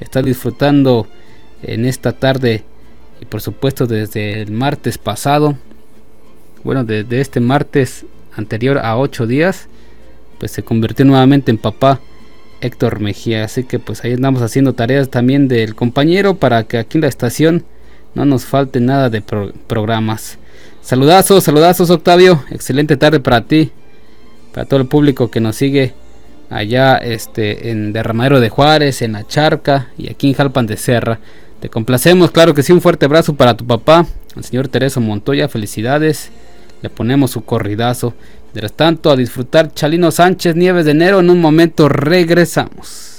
está disfrutando en esta tarde y por supuesto desde el martes pasado, bueno, desde este martes anterior a 8 días, pues se convirtió nuevamente en papá Héctor Mejía. Así que pues ahí andamos haciendo tareas también del compañero para que aquí en la estación no nos falte nada de programas. Saludazos Octavio, excelente tarde para ti, para todo el público que nos sigue allá en Derramadero de Juárez, en La Charca y aquí en Jalpan de Serra. Te complacemos, claro que sí, un fuerte abrazo para tu papá, el señor Tereso Montoya, felicidades, le ponemos su corridazo. Mientras tanto, a disfrutar Chalino Sánchez, Nieves de Enero, en un momento regresamos.